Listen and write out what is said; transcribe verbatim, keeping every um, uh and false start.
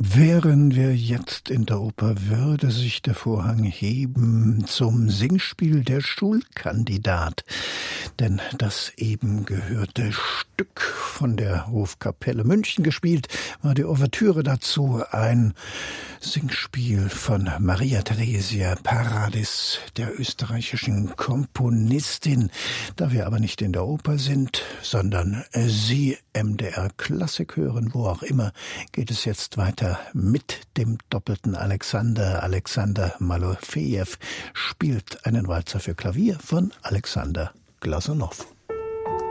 Wären wir jetzt in der Oper, würde sich der Vorhang heben zum Singspiel Der Schulkandidat. Denn das eben gehörte Stück von der Hofkapelle München gespielt, war die Ouvertüre dazu, ein Singspiel von Maria Theresia Paradis, der österreichischen Komponistin. Da wir aber nicht in der Oper sind, sondern Sie M D R Klassik hören, wo auch immer, geht es jetzt weiter mit dem doppelten Alexander. Alexander Malofejew spielt einen Walzer für Klavier von Alexander Glasunow.